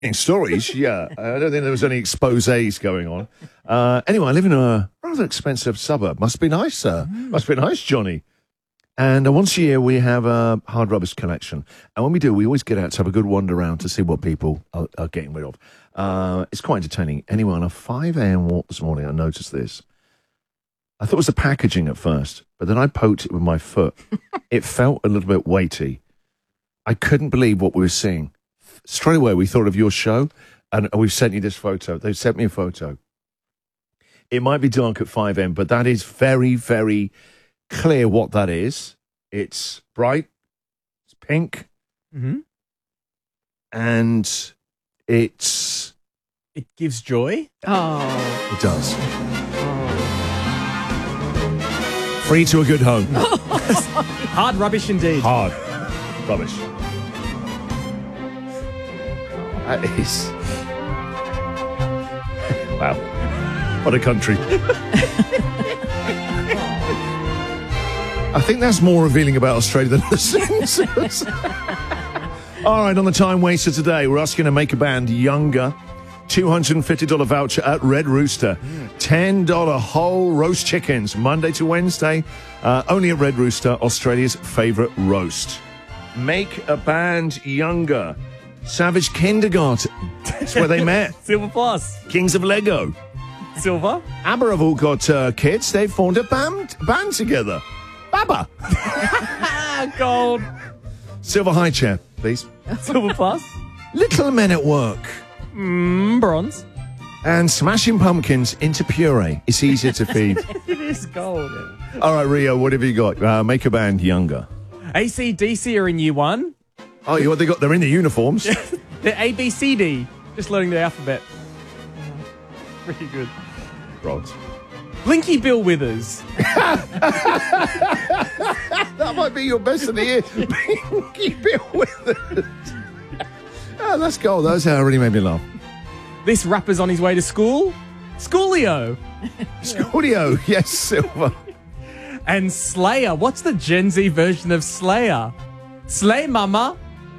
In stories, yeah. I don't think there was any exposés going on. Anyway, I live in a rather expensive suburb. Must be nice, sir. Must be nice, Johnny. And once a year, we have a hard rubbish collection. And when we do, we always get out to have a good wander around to see what people are getting rid of. It's quite entertaining. Anyway, on a 5 a.m. walk this morning, I noticed this. I thought it was the packaging at first, but then I poked it with my foot. It felt a little bit weighty. I couldn't believe what we were seeing. Straight away, we thought of your show, and we've sent you this photo. They've sent me a photo. It might be dark at 5 a.m., but that is very, very clear what that is. It's bright, it's pink, and it gives joy. Oh, it does. Free to a good home. Hard rubbish indeed. Hard rubbish. That is... Wow. What a country. I think that's more revealing about Australia than the Simpsons. All right, on the time waster today, we're asking to make a band younger. $250 voucher at Red Rooster. $10 whole roast chickens, Monday to Wednesday. Only at Red Rooster, Australia's favourite roast. Make a band younger. Savage Kindergarten. That's where they met. Silver Plus. Kings of Lego. Silver. ABBA have all got kids. They've formed a band together. BABA. Gold. Silver high chair, please. Silver Plus. Little Men at Work. Bronze. And Smashing Pumpkins into puree. It's easier to feed. It is gold. All right, Rio, what have you got? Make a band younger. AC/DC are in year one. Oh, what they got? They're in the uniforms. They're ABCD. Just learning the alphabet. Pretty good. Rod. Blinky Bill Withers. That might be your best of the year. Blinky Bill Withers. Oh, that's gold. Those really made me laugh. This rapper's on his way to school. Schoolio. Schoolio. Yes, Silver. And Slayer. What's the Gen Z version of Slayer? Slay Mama.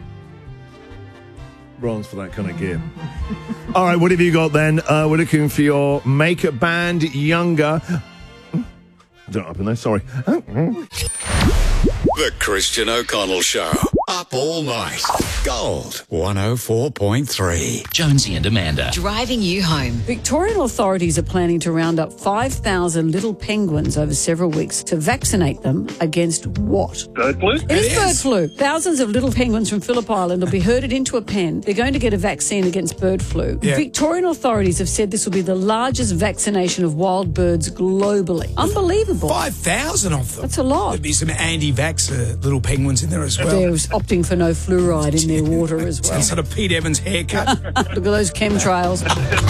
Bronze for that kind of gear. All right, what have you got then? We're looking for your make a band younger. I don't open there, sorry. The Christian O'Connell Show. Up all night. Gold 104.3. Jonesy and Amanda. driving you home. Victorian authorities are planning to round up 5,000 little penguins over several weeks to vaccinate them against what? Bird flu? It is bird flu. Thousands of little penguins from Phillip Island will be herded into a pen. They're going to get a vaccine against bird flu. Yeah. Victorian authorities have said this will be the largest vaccination of wild birds globally. Unbelievable. 5,000 of them. That's a lot. There'd be some anti-vaxxer little penguins in there as well. They're opting for no fluoride in their water as well. Some sort of Pete Evans haircut. Look at those chemtrails.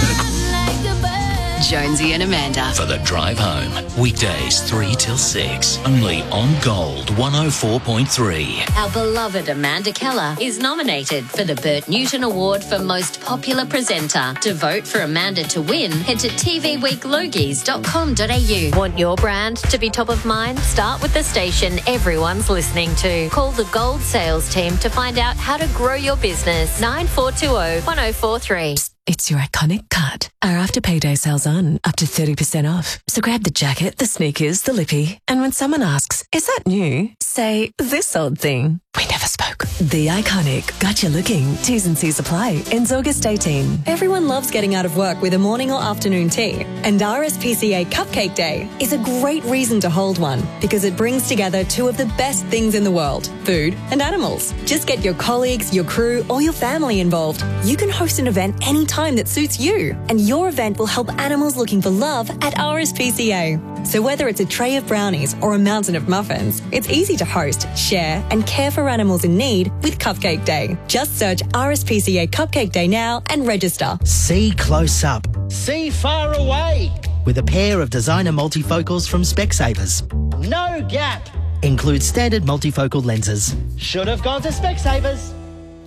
Jonesy and Amanda. For the drive home. Weekdays 3 till 6. Only on Gold 104.3. Our beloved Amanda Keller is nominated for the Bert Newton Award for Most Popular Presenter. To vote for Amanda to win, head to tvweeklogies.com.au. Want your brand to be top of mind? Start with the station everyone's listening to. Call the Gold sales team to find out how to grow your business. 9420 1043. It's your iconic cut. Our After Payday sale's on, up to 30% off. So grab the jacket, the sneakers, the lippy, and when someone asks, is that new? Say, this old thing. We never spoke. The Iconic. Got you looking. T's and C's apply. Ends August 18. Everyone loves getting out of work with a morning or afternoon tea. And RSPCA Cupcake Day is a great reason to hold one because it brings together two of the best things in the world, food and animals. Just get your colleagues, your crew, or your family involved. You can host an event anytime that suits you. And your event will help animals looking for love at RSPCA. So whether it's a tray of brownies or a mountain of muffins, it's easy to host, share, and care for animals in need with Cupcake Day. Just search RSPCA Cupcake Day now and register. See close up. See far away. With a pair of designer multifocals from Specsavers. No gap. Includes standard multifocal lenses. Should have gone to Specsavers.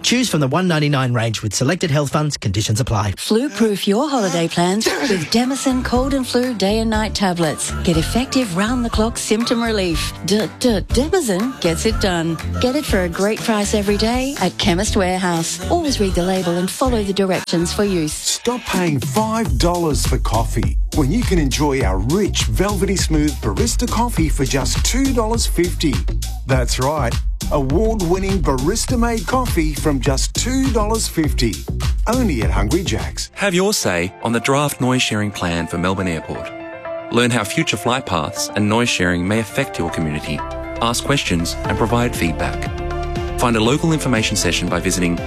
Choose from the $1.99 range with selected health funds. Conditions apply. Flu-proof your holiday plans with Demison Cold and Flu Day and Night tablets. Get effective round-the-clock symptom relief. Demison gets it done. Get it for a great price every day at Chemist Warehouse. Always read the label and follow the directions for use. Stop paying $5 for coffee when you can enjoy our rich, velvety smooth barista coffee for just $2.50. That's right. Award-winning barista-made coffee from just $2.50. Only at Hungry Jack's. Have your say on the draft noise sharing plan for Melbourne Airport. Learn how future flight paths and noise sharing may affect your community. Ask questions and provide feedback. Find a local information session by visiting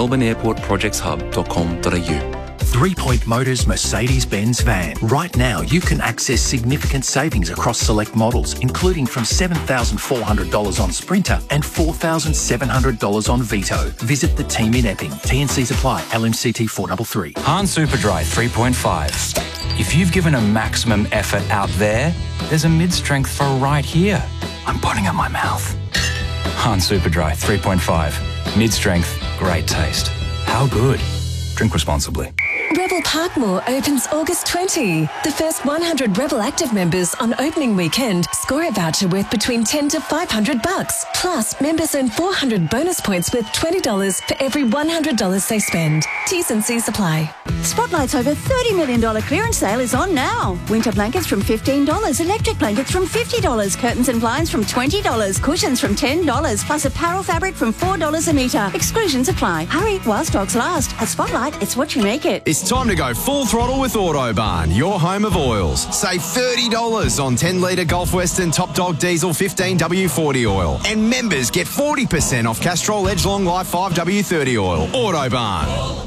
melbourneairportprojectshub.com.au. 3 Point Motors Mercedes-Benz van. Right now, you can access significant savings across select models, including from $7,400 on Sprinter and $4,700 on Vito. Visit the team in Epping. TNCs apply. LMCT 433. Han Superdry 3.5. If you've given a maximum effort out there, there's a mid-strength for right here. I'm putting up my mouth. Han Superdry 3.5. Mid-strength, great taste. How good? Drink responsibly. Rebel Parkmore opens August 20. The first 100 Rebel Active members on opening weekend score a voucher worth between $10 to $500. Plus, members earn 400 bonus points worth $20 for every $100 they spend. T's and C's apply. Spotlight's over $30 million clearance sale is on now. Winter blankets from $15, electric blankets from $50, curtains and blinds from $20, cushions from $10, plus apparel fabric from $4 a metre. Exclusions apply. Hurry while stocks last. At Spotlight, it's what you make it. It's time to go full throttle with Autobarn, your home of oils. Save $30 on 10-litre Gulf Western Top Dog Diesel 15W40 oil. And members get 40% off Castrol Edge Long Life 5W30 oil. Autobarn.